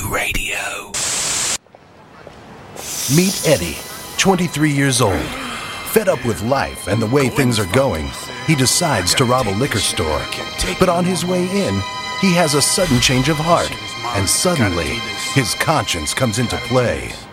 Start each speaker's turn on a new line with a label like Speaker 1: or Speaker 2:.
Speaker 1: Radio.
Speaker 2: Meet Eddie, 23 years old. Fed up with life and the way things are going, he decides to rob a liquor store. But on his way in, he has a sudden change of heart, and suddenly, his conscience comes into play.